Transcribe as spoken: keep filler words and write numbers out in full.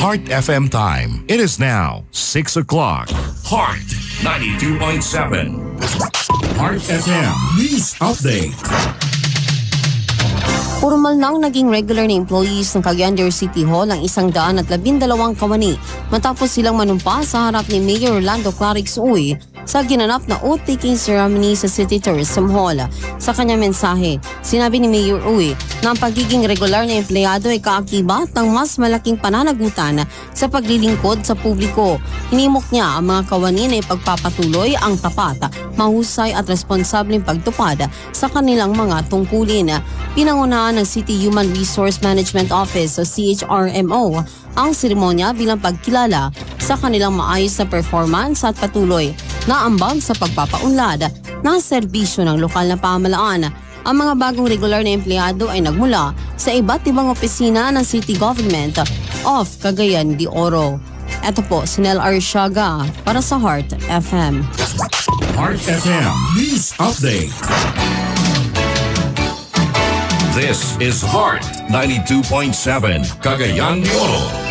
Heart F M time. It is now six o'clock. Heart ninety-two point seven. Heart F M News Update. Formal nang naging regular na employees ng Cagayan de Oro City Hall ang isang daan at labindalawang kawani matapos silang manumpa sa harap ni Mayor Orlando Clarix Uy sa ginanap na oath-taking ceremony sa City Tourism Hall. Sa kanyang mensahe, sinabi ni Mayor Uy na ang pagiging regular na empleyado ay kaakibat ng mas malaking pananagutan sa paglilingkod sa publiko. Hinimok niya ang mga kawani na ipagpapatuloy ang tapat, mahusay at responsableng pagtupad sa kanilang mga tungkulin. Pinangunahan ng City Human Resource Management Office o C H R M O ang seremonya bilang pagkilala sa kanilang maayos na performance at patuloy na ambag sa pagpapaunlad ng serbisyo ng lokal na pamahalaan. Ang mga bagong regular na empleyado ay nagmula sa iba't ibang opisina ng City Government of Cagayan de Oro. Ito po si Nel Arshaga para sa Heart F M. Heart F M News Update. This is Heart ninety-two point seven, Cagayan de Oro.